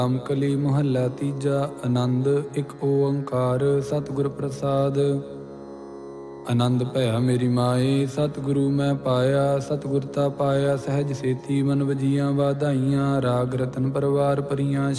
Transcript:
ਰਾਮਕਲੀ ਮੁਹੱਲਾ ਤੀਜਾ। ਆਨੰਦ ਇੱਕ ਓੰਕਾਰ ਸਤਿਗੁਰ ਪ੍ਰਸਾਦ। ਆਨੰਦ ਭਇਆ ਮੇਰੀ ਮਾਏ ਸਤਿਗੁਰੂ ਮੈਂ ਪਾਇਆ। ਸਤਿਗੁਰਤਾ ਪਾਇਆ ਸਹਿਜ ਸੇਤੀ ਮਨ ਵਜੀਆਂ ਵਾਧਾਈਆਂ। ਰਾਗ ਰਤਨ ਪਰਵਾਰ ਭਰੀਆਂ